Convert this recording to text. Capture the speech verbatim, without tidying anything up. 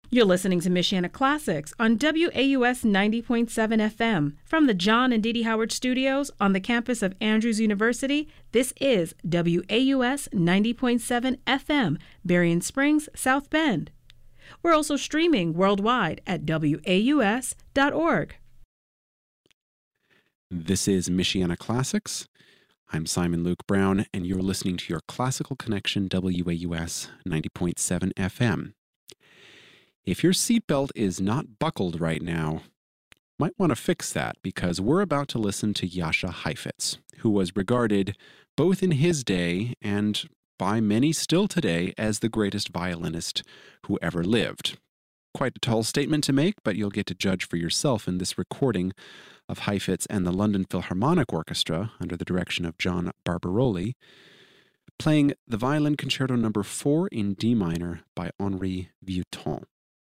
You're listening to Michiana Classics on W A U S ninety point seven F M. From the John and Dee Dee Howard Studios on the campus of Andrews University, this is W A U S ninety point seven F M, Berrien Springs, South Bend. We're also streaming worldwide at W A U S dot org. This is Michiana Classics. I'm Simon Luke Brown, and you're listening to your Classical Connection W A U S ninety point seven F M. If your seatbelt is not buckled right now, might want to fix that, because we're about to listen to Jascha Heifetz, who was regarded both in his day and by many still today as the greatest violinist who ever lived. Quite a tall statement to make, but you'll get to judge for yourself in this recording of Heifetz and the London Philharmonic Orchestra under the direction of John Barbaroli, playing the Violin Concerto number four in D minor by Henri Vieuxtemps.